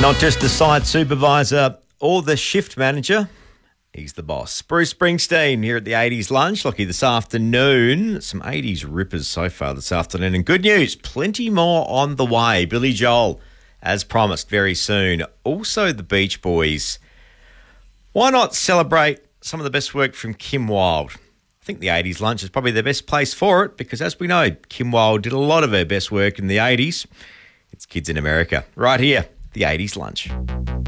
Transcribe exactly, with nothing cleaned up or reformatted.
Not just the site supervisor or the shift manager, he's the boss. Bruce Springsteen here at the eighties lunch. Lucky this afternoon. Some eighties rippers so far this afternoon. And good news, plenty more on the way. Billy Joel, as promised, very soon. Also the Beach Boys. Why not celebrate some of the best work from Kim Wilde? I think the eighties lunch is probably the best place for it because, as we know, Kim Wilde did a lot of her best work in the eighties. It's Kids in America right here, the eighties lunch.